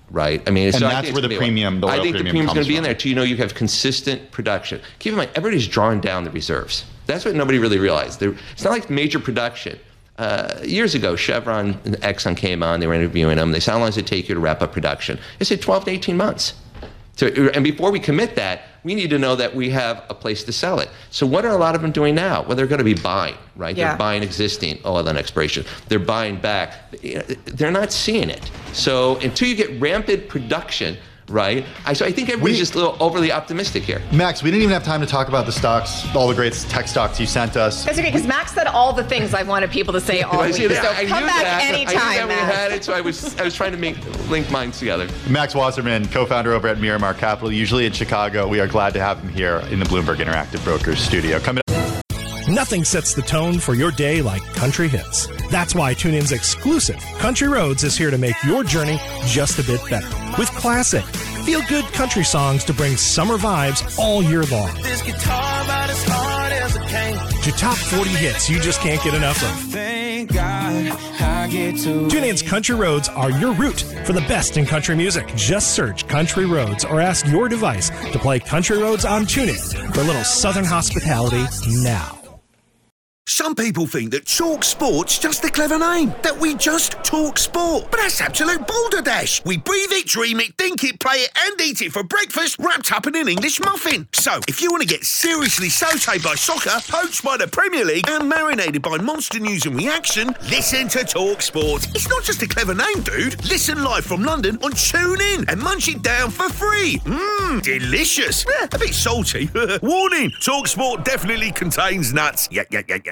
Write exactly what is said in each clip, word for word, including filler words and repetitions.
right? I mean, and so that's I where the premium, the oil I think the premium premium's going to be from. in there too. You know, you have consistent production. Keep in mind, everybody's drawing down the reserves. That's what nobody really realized. They're, it's not like major production. Uh, years ago, Chevron and Exxon came on. They were interviewing them. They said, "How long does it take you to wrap up production?" They said, twelve to eighteen months. So, and before we commit that, we need to know that we have a place to sell it. So what are a lot of them doing now? Well, they're going to be buying, right? Yeah. They're buying existing oil and exploration. They're buying back. They're not seeing it. So until you get rampant production, right? I, so I think everybody's We- just a little overly optimistic here. Max, we didn't even have time to talk about the stocks, all the great tech stocks you sent us. That's okay, because Max said all the things I wanted people to say all I week. see So that. I come knew back that. I knew anytime, that we Max. had it, so I was I was trying to make link minds together. Max Wasserman, co-founder over at Miramar Capital, usually in Chicago. We are glad to have him here in the Bloomberg Interactive Brokers studio. Coming up. Nothing sets the tone for your day like country hits. That's why TuneIn's exclusive Country Roads is here to make your journey just a bit better. With classic, feel-good country songs to bring summer vibes all year long. This guitar about as hard as a cane. To top forty hits you just can't get enough of. Thank God I get to TuneIn's Country Roads are your route for the best in country music. Just search Country Roads or ask your device to play Country Roads on TuneIn for a little southern hospitality now. Some people think that Talk Sport's just a clever name, that we just talk sport. But that's absolute balderdash. We breathe it, dream it, think it, play it, and eat it for breakfast, wrapped up in an English muffin. So, if you want to get seriously sautéed by soccer, poached by the Premier League, and marinated by monster news and reaction, listen to Talk Sport. It's not just a clever name, dude. Listen live from London on TuneIn and munch it down for free. Mmm, delicious. Eh, a bit salty. Warning, Talk Sport definitely contains nuts. Yeah, yeah, yeah, yeah.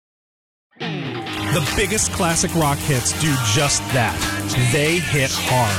The biggest classic rock hits do just that. They hit hard.